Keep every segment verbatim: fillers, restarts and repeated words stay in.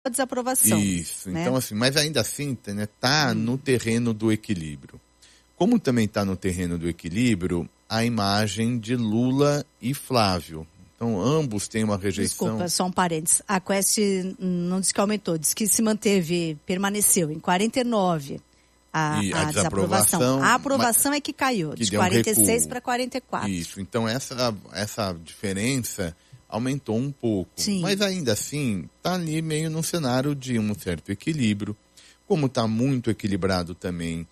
a desaprovação. Isso, né? Então assim, mas ainda assim, né, tá hum. no terreno do equilíbrio. Como também está no terreno do equilíbrio a imagem de Lula e Flávio. Então, ambos têm uma rejeição... Desculpa, só um parênteses. A Quest não disse que aumentou, disse que se manteve, permaneceu em quarenta e nove a, e a, a desaprovação. desaprovação. A aprovação é que caiu, que de quarenta e seis para quarenta e quatro. Isso, então essa, essa diferença aumentou um pouco. Sim. Mas ainda assim, está ali meio num cenário de um certo equilíbrio. Como está muito equilibrado também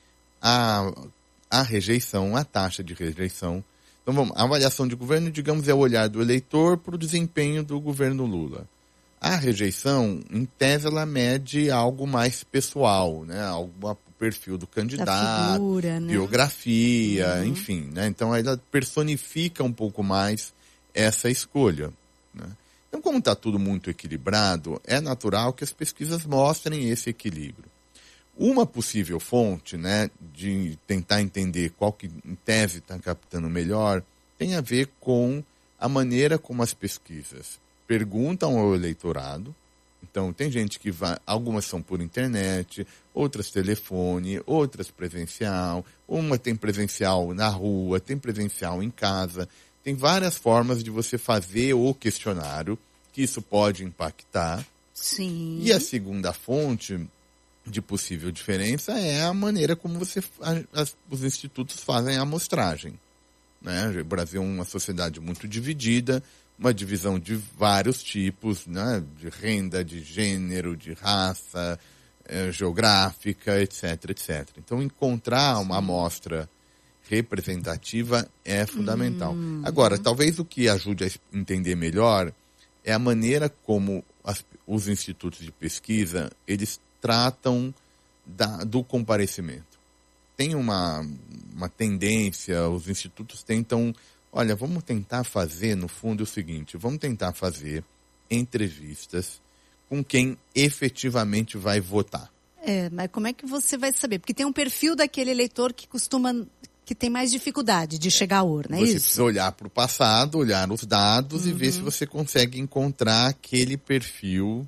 a, a rejeição, a taxa de rejeição. Então, vamos, a avaliação de governo, digamos, é o olhar do eleitor para o desempenho do governo Lula. A rejeição, em tese, ela mede algo mais pessoal, né? Algo, o perfil do candidato, figura, né? biografia, uhum. enfim, né? Então, ela personifica um pouco mais essa escolha, né? Então, como está tudo muito equilibrado, é natural que as pesquisas mostrem esse equilíbrio. Uma possível fonte, né, de tentar entender qual que em tese está captando melhor, tem a ver com a maneira como as pesquisas perguntam ao eleitorado. Então, tem gente que vai, algumas são por internet, outras telefone, outras presencial, uma tem presencial na rua, tem presencial em casa. Tem várias formas de você fazer o questionário, que isso pode impactar. Sim. E a segunda fonte de possível diferença é a maneira como você, a, as, os institutos fazem a amostragem, né? O Brasil é uma sociedade muito dividida, uma divisão de vários tipos, né? De renda, de gênero, de raça, eh, geográfica, etc, etcétera. Então, encontrar uma amostra representativa é fundamental. Hum. Agora, talvez o que ajude a entender melhor é a maneira como as, os institutos de pesquisa, eles tratam da, do comparecimento. Tem uma, uma tendência, os institutos tentam, olha, vamos tentar fazer, no fundo, o seguinte, vamos tentar fazer entrevistas com quem efetivamente vai votar. É, mas como é que você vai saber? Porque tem um perfil daquele eleitor que costuma, que tem mais dificuldade de chegar à urna, é você isso? Você precisa olhar para o passado, olhar os dados uhum. e ver se você consegue encontrar aquele perfil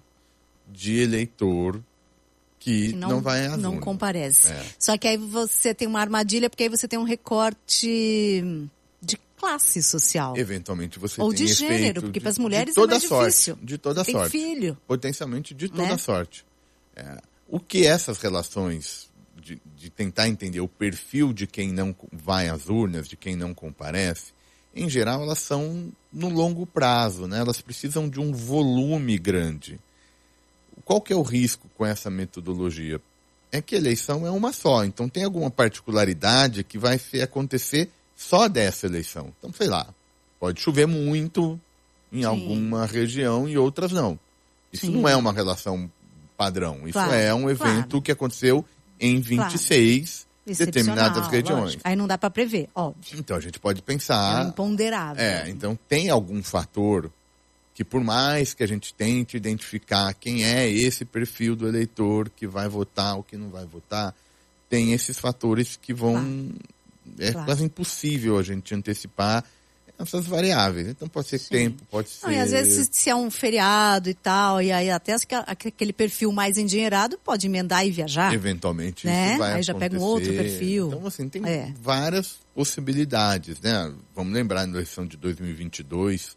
de eleitor que, que não, não vai às não urnas. comparece. É. Só que aí você tem uma armadilha, porque aí você tem um recorte de classe social. Eventualmente você Ou tem de gênero, de, porque para as mulheres de toda é mais sorte, difícil. De toda tem sorte. filho. Potencialmente de toda né? sorte. É. O que essas relações de, de tentar entender o perfil de quem não vai às urnas, de quem não comparece, em geral elas são no longo prazo, né? Elas precisam de um volume grande. Qual que é o risco com essa metodologia? É que a eleição é uma só, então tem alguma particularidade que vai ser, acontecer só dessa eleição. Então, sei lá, pode chover muito em Sim. alguma região e outras não. Isso Sim. não é uma relação padrão, isso claro, é um evento claro. que aconteceu em vinte e seis claro. determinadas regiões. Lógico. Aí não dá para prever, óbvio. Então a gente pode pensar... É imponderável. É, então tem algum fator que por mais que a gente tente identificar quem é esse perfil do eleitor que vai votar ou que não vai votar, tem esses fatores que vão... Claro. É claro. quase impossível a gente antecipar essas variáveis. Então pode ser Sim. tempo, pode ser... Não, e às vezes se é um feriado e tal, e aí até aquele perfil mais endinheirado pode emendar e viajar. Eventualmente né? isso vai Aí acontecer. já pega um outro perfil. Então assim, tem é. várias possibilidades, né? Vamos lembrar na eleição de dois mil e vinte e dois...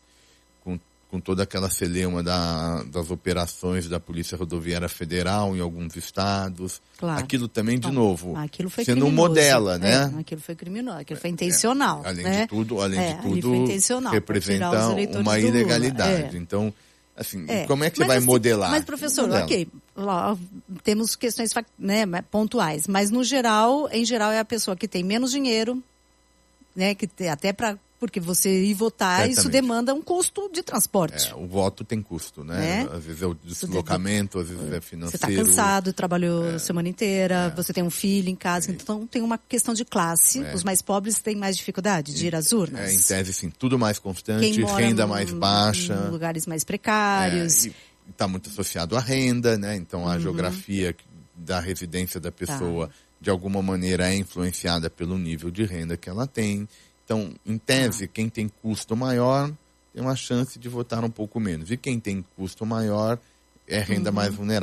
com toda aquela celeuma da, das operações da Polícia Rodoviária Federal em alguns estados. Claro. Aquilo também, de Bom, novo, aquilo foi você não modela, né? É, aquilo foi criminoso, aquilo foi intencional. É, além né? de tudo, além é, de tudo representa uma do ilegalidade. É. Então, assim, é. como é que mas, você vai assim, modelar? Mas, professor, ok, lá, temos questões né, pontuais, mas no geral, em geral é a pessoa que tem menos dinheiro, né, que tem, até para porque você ir votar, Certamente. Isso demanda um custo de transporte. É, o voto tem custo, né? É? Às vezes é o deslocamento, às vezes é financeiro. Você está cansado, trabalhou é, a semana inteira, é, você tem um filho em casa, é, então tem uma questão de classe. É. Os mais pobres têm mais dificuldade de ir às urnas. É, em tese, sim, tudo mais constante, renda mais baixa. Em lugares mais precários. É, está muito associado à renda, né? Então a uhum. geografia da residência da pessoa, tá. de alguma maneira, é influenciada pelo nível de renda que ela tem. Então, em tese, ah. quem tem custo maior tem uma chance de votar um pouco menos. E quem tem custo maior é renda uhum. mais vulnerável.